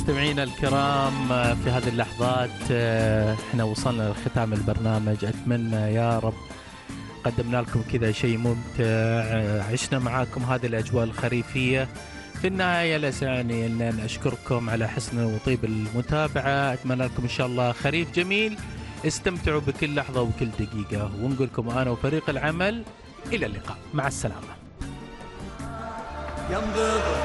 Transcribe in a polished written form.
مستمعينا الكرام، في هذه اللحظات احنا وصلنا لختام البرنامج. اتمنى يا رب قدمنا لكم كذا شيء ممتع، عشنا معاكم هذه الاجواء الخريفيه. في النهايه لا يسعني ان اشكركم على حسن وطيب المتابعه. اتمنى لكم ان شاء الله خريف جميل، استمتعوا بكل لحظه وكل دقيقه، ونقول لكم انا وفريق العمل الى اللقاء، مع السلامه.